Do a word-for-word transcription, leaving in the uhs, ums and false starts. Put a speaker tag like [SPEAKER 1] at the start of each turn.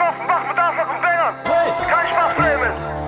[SPEAKER 1] Offenbach mit Anfang und Bängern. Kein Spaß, Flamen.